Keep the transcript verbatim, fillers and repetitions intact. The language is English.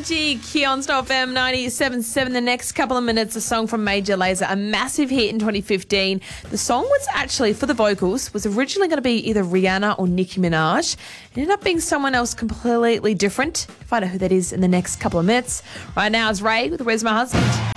Magic here on Star F M ninety-seven point seven. The next couple of minutes, a song from Major Lazer, a massive hit in twenty fifteen. The song was actually, for the vocals, was originally going to be either Rihanna or Nicki Minaj. It ended up being someone else completely different. Find out who that is in the next couple of minutes. Right now, it's Ray with Where's My Husband?